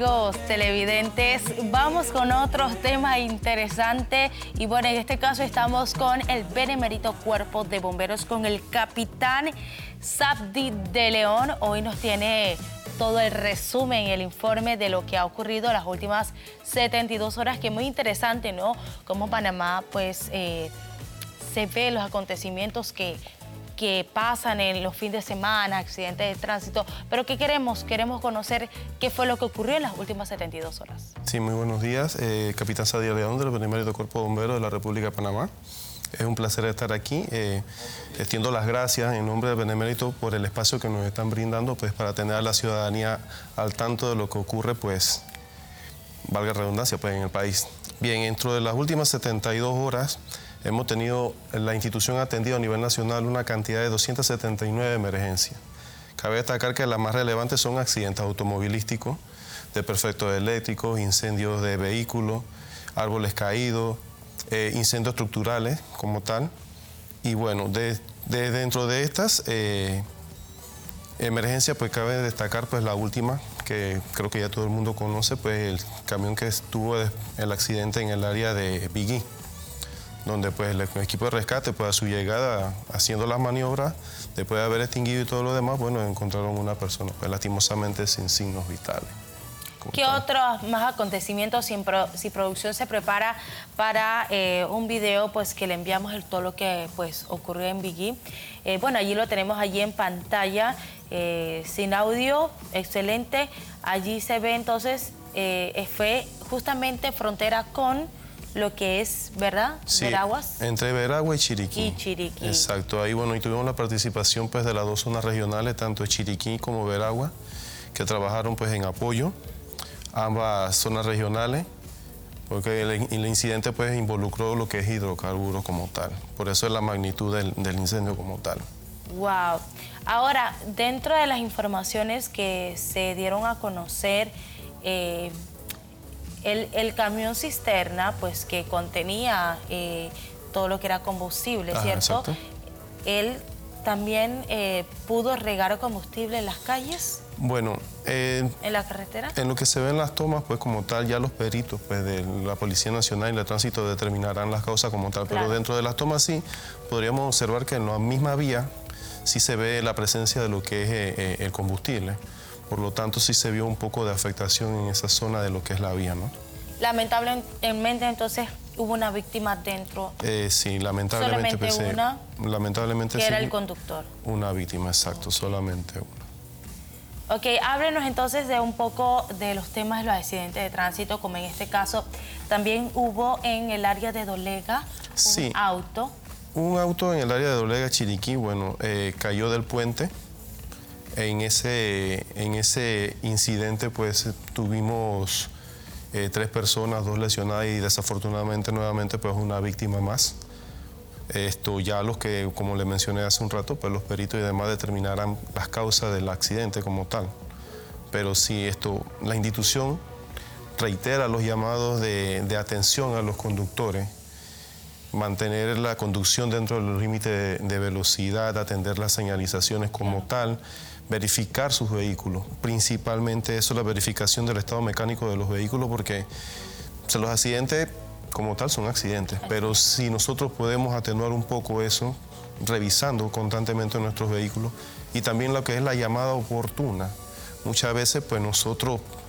Amigos televidentes, vamos con otros temas interesantes y bueno, en este caso estamos con el Benemérito Cuerpo de Bomberos, con el capitán Sabdi de León. Hoy nos tiene todo el resumen, el informe de lo que ha ocurrido las últimas 72 horas, que es muy interesante, ¿no? Cómo Panamá, pues, se ve los acontecimientos que pasan en los fines de semana, accidentes de tránsito, pero ¿qué queremos? Queremos conocer qué fue lo que ocurrió en las últimas 72 horas. Sí, muy buenos días. Capitán Sabdi de León, del Benemérito Cuerpo de Bomberos de la República de Panamá. Es un placer estar aquí. Extiendo las gracias en nombre del Benemérito por el espacio que nos están brindando, pues, para tener a la ciudadanía al tanto de lo que ocurre, pues, valga redundancia, pues, en el país. Bien, dentro de las últimas 72 horas, hemos tenido, la institución ha atendido a nivel nacional una cantidad de 279 emergencias. Cabe destacar que las más relevantes son accidentes automovilísticos, desperfectos eléctricos, incendios de vehículos, árboles caídos, incendios estructurales como tal. Y bueno, dentro de estas emergencias, pues cabe destacar, pues, la última, que creo que ya todo el mundo conoce, pues el camión que estuvo el accidente en el área de Biggie, donde, pues, el equipo de rescate, pues, a su llegada, haciendo las maniobras, después de haber extinguido y todo lo demás, bueno, encontraron una persona, pues, lastimosamente sin signos vitales. ¿Qué otros más acontecimientos, si producción se prepara para un video, pues, que le enviamos todo lo que, pues, ocurrió en Biggie? Bueno, allí lo tenemos allí en pantalla, sin audio, excelente. Allí se ve entonces, fue justamente frontera con lo que es, ¿verdad? Sí, Veraguas. entre Veragua y Chiriquí. Y Chiriquí. Exacto, ahí, bueno, y tuvimos la participación, pues, de las dos zonas regionales, tanto Chiriquí como Veragua, que trabajaron, pues, en apoyo, ambas zonas regionales, porque el incidente, pues, involucró lo que es hidrocarburos como tal. Por eso es la magnitud del incendio como tal. Wow. Ahora, dentro de las informaciones que se dieron a conocer, el camión cisterna, pues, que contenía todo lo que era combustible, ¿cierto? Exacto. Él también pudo regar combustible en las calles. Bueno, ¿En la carretera? En lo que se ve en las tomas, pues, como tal, ya los peritos, pues, de la Policía Nacional y de Tránsito determinarán las causas como tal. Claro. Pero dentro de las tomas sí podríamos observar que en la misma vía sí se ve la presencia de lo que es el combustible. Por lo tanto, sí se vio un poco de afectación en esa zona de lo que es la vía, ¿no? Lamentablemente, entonces, hubo una víctima dentro. Sí, lamentablemente. Solamente una, lamentablemente que sí, era el conductor. Una víctima, exacto, solamente una. Ok, háblenos entonces de un poco de los temas de los accidentes de tránsito, como en este caso también hubo en el área de Dolega un auto. Un auto en el área de Dolega, Chiriquí, bueno, cayó del puente. En ese incidente, pues, tuvimos 3 personas, 2 lesionadas y desafortunadamente nuevamente, pues, una víctima más. Esto ya los que, como le mencioné hace un rato, pues los peritos y demás determinarán las causas del accidente como tal. Pero sí, la institución reitera los llamados de atención a los conductores, mantener la conducción dentro de los límites de velocidad, atender las señalizaciones como tal, verificar sus vehículos. Principalmente eso, la verificación del estado mecánico de los vehículos, porque los accidentes como tal son accidentes, pero si nosotros podemos atenuar un poco eso, revisando constantemente nuestros vehículos, y también lo que es la llamada oportuna. Muchas veces, pues, nosotros